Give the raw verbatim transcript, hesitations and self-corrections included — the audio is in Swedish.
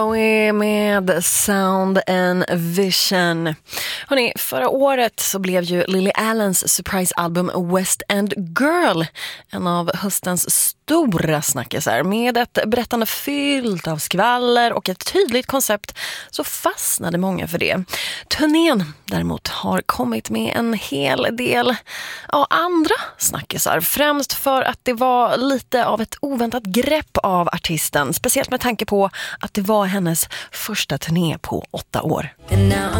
Med Sound and Vision. Hörrni, förra året så blev ju Lily Allens surprise-album West End Girl en av höstens stora snackisar. Med ett berättande fyllt av skvaller och ett tydligt koncept så fastnade många för det. Turnén däremot har kommit med en hel del ja, andra snackisar. Främst för att det var lite av ett oväntat grepp av artisten. Speciellt med tanke på att det var hennes första turné på åtta år.